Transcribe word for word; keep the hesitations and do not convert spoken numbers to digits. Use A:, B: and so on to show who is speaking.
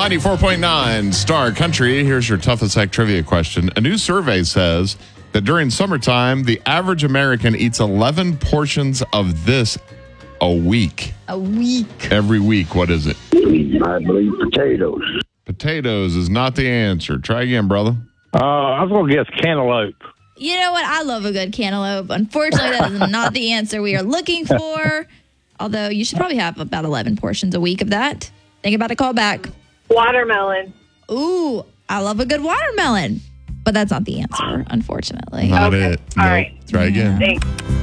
A: ninety-four point nine Star Country. Here's your toughest act trivia question. A new survey says that during summertime, the average American eats eleven portions of this a week.
B: A week.
A: Every week. What is it?
C: I believe potatoes.
A: Potatoes is not the answer. Try again, brother.
D: Uh, I was going to guess cantaloupe.
B: You know what? I love a good cantaloupe. Unfortunately, that is not the answer we are looking for. Although you should probably have about eleven portions a week of that. Think about a callback.
E: Watermelon.
B: Ooh, I love a good watermelon. But that's not the answer, unfortunately.
A: Not
E: Okay.
A: it.
E: All
A: No.
E: right.
A: Try again.
E: Thanks.